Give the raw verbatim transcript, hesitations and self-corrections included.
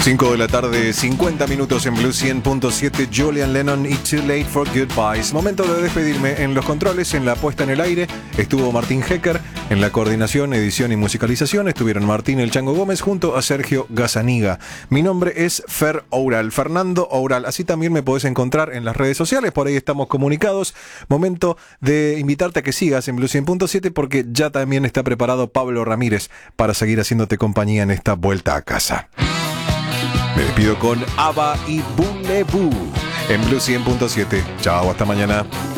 cinco de la tarde, cincuenta minutos en Blue cien punto siete, Julian Lennon y Too Late for Goodbyes. Momento de despedirme. En los controles, en la puesta en el aire, estuvo Martín Hecker. En la coordinación, edición y musicalización estuvieron Martín El Chango Gómez junto a Sergio Gazzaniga. Mi nombre es Fer Oural, Fernando Oural. Así también me podés encontrar en las redes sociales, por ahí estamos comunicados. Momento de invitarte a que sigas en Blue cien punto siete porque ya también está preparado Pablo Ramírez para seguir haciéndote compañía en esta vuelta a casa. Me despido con ABBA y Boule Boo en Blue cien punto siete. Chao, hasta mañana.